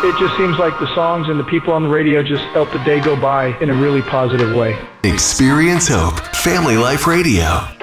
It just seems like the songs and the people on the radio just help the day go by in a really positive way. Experience Hope, Family Life Radio.